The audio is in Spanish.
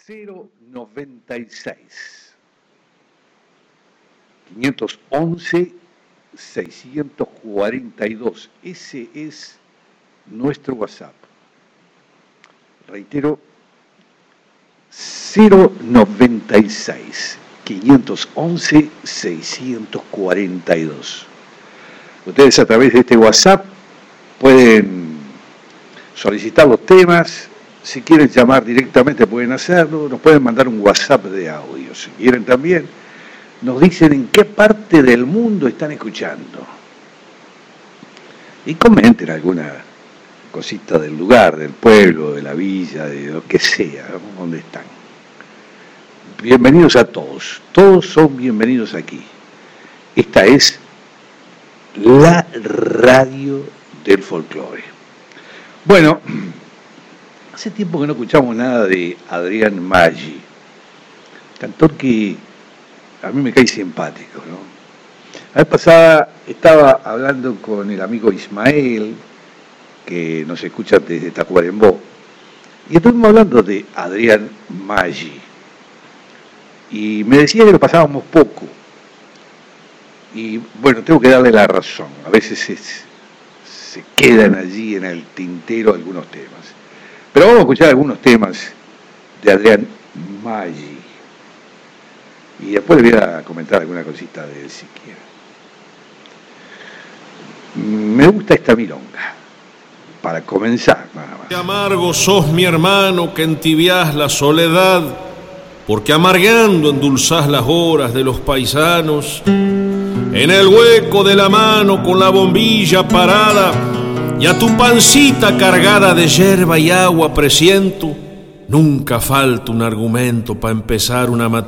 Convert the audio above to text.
096 511 642. Ese es nuestro WhatsApp. Reitero, 096 511 642. Ustedes a través de este WhatsApp pueden solicitar los temas. Si quieren llamar directamente pueden hacerlo. Nos pueden mandar un WhatsApp de audio. Si quieren también, nos dicen en qué parte del mundo están escuchando. Y comenten alguna cosita del lugar, del pueblo, de la villa, de lo que sea, donde están. Bienvenidos a todos. Todos son bienvenidos aquí. Esta es la radio del folclore. Bueno, hace tiempo que no escuchamos nada de Adrián Maggi, cantor que a mí me cae simpático, ¿no? La vez pasada estaba hablando con el amigo Ismael, que nos escucha desde Tacuarembó, y estuvimos hablando de Adrián Maggi, y me decía que lo pasábamos poco, y bueno, tengo que darle la razón, a veces se quedan allí en el tintero algunos temas. Pero vamos a escuchar algunos temas de Adrián Maggi. Y después le voy a comentar alguna cosita de él si quiere. Me gusta esta milonga. Para comenzar, nada más. Qué amargo sos, mi hermano, que entibiás la soledad, porque amargando endulzás las horas de los paisanos. En el hueco de la mano con la bombilla parada, y a tu pancita cargada de yerba y agua presiento, nunca falta un argumento para empezar una